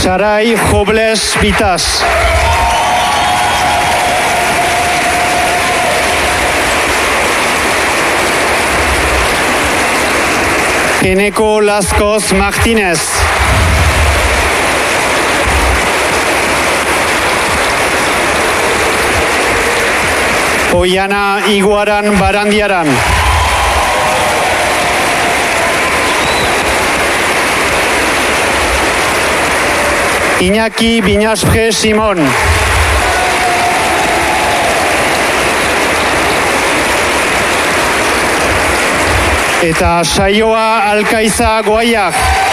Sarai Jobles Vitas. Eneko Lascos Martínez. Oiana Iguaran Barandiaran. Iñaki Biñaspre Simón. Eta Saioa Alkaiza Goaiak.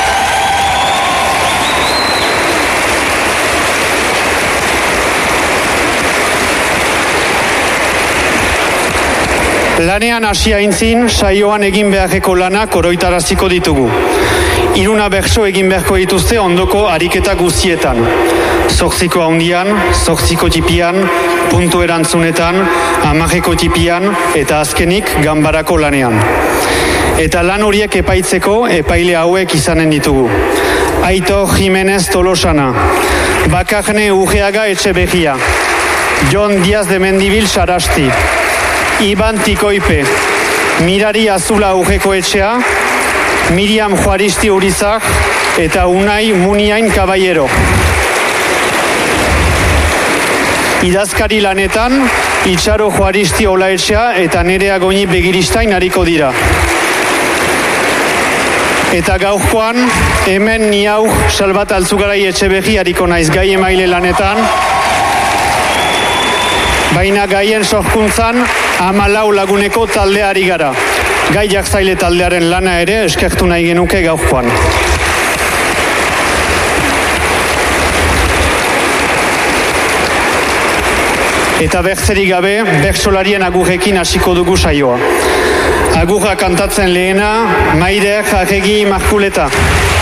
Lanean hasi aintzin, saioan egin beharreko lanak oroitaraziko ditugu. 3 bertso egin beharko dituzte ondoko ariketa guztietan. 8ko handian, 8ko tipian, puntu erantzunetan, 10ko tipian eta azkenik ganbarako lanean. Eta lan horiek epaitzeko epaile hauek izanen ditugu. Aitor Jimenez Tolosana, Bakarne Urreaga Etxeberria, Jon Diaz de Mendibil Sarasti, Iban Tikoipe, Mirari Azula Urreko Etxea, Miriam Juaristi Urizak eta Unai Muniain Caballero. Idazkari lanetan, Itxaro Juaristi Olaetxea eta Nerea Goñi Begiristain hariko dira. Eta gaurkoan, hemen ni hau Salbat Altzugarai Etxeberri hariko naiz gai emaile lanetan, baina gaien sorkuntzan 14 laguneko taldeari gara. Gai jakzaile taldearen lana ere eskertu nahi genuke gaurkoan. Eta bertzerik gabe, bertsolarien agurrekin hasiko dugu saioa. Agurra kantatzen lehena, Maider Arregi Markuleta.